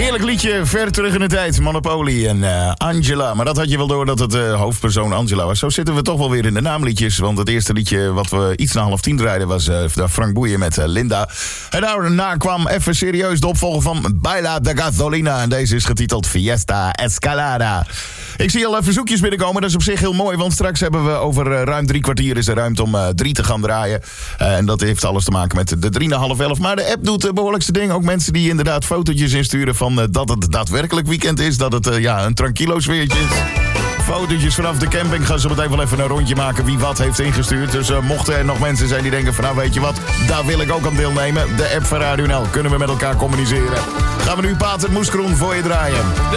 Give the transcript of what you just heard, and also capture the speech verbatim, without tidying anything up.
Heerlijk liedje, ver terug in de tijd. Monopoly en uh, Angela. Maar dat had je wel door dat het uh, hoofdpersoon Angela was. Zo zitten we toch wel weer in de naamliedjes. Want het eerste liedje wat we iets na half tien draaiden was uh, Frank Boeien met uh, Linda. En daarna kwam even serieus de opvolger van Baila de Gasolina. En deze is getiteld Fiesta Escalada. Ik zie al uh, verzoekjes binnenkomen. Dat is op zich heel mooi. Want straks hebben we over uh, ruim drie kwartier is er ruimte om uh, drie te gaan draaien. Uh, en dat heeft alles te maken met de drie na half elf. Maar de app doet het uh, behoorlijkste ding. Ook mensen die inderdaad fotootjes insturen van uh, dat het daadwerkelijk weekend is. Dat het uh, ja, een tranquilo sfeertje is. Fotootjes vanaf de camping. Gaan ze meteen wel even een rondje maken wie wat heeft ingestuurd. Dus uh, mochten er nog mensen zijn die denken van nou weet je wat, daar wil ik ook aan deelnemen. De app van Radio N L. Kunnen we met elkaar communiceren. Gaan we nu Pater Moeskroen voor je draaien.